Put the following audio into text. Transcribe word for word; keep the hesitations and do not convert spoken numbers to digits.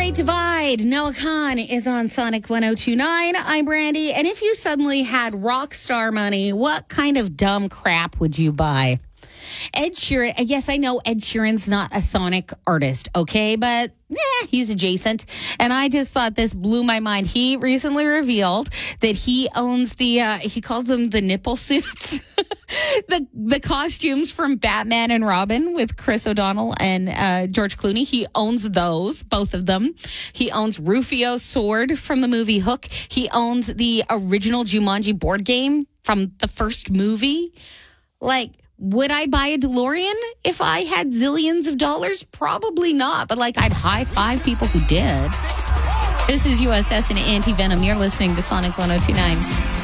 Great Divide. Noah Khan is on Sonic one oh two point nine. I'm Brandy. And if you suddenly had rock star money, what kind of dumb crap would you buy? Ed Sheeran. Yes, I know Ed Sheeran's not a Sonic artist, okay? But eh, he's adjacent. And I just thought this blew my mind. He recently revealed that he owns the, uh, he calls them the nipple suits. the the costumes from Batman and Robin with Chris O'Donnell and uh, George Clooney. He owns those, both of them. He owns Rufio's sword from the movie Hook. He owns the original Jumanji board game from the first movie. Like, would I buy a DeLorean if I had zillions of dollars? Probably not. But, like, I'd high-five people who did. This is U S S and Anti-Venom. You're listening to Sonic one oh two point nine.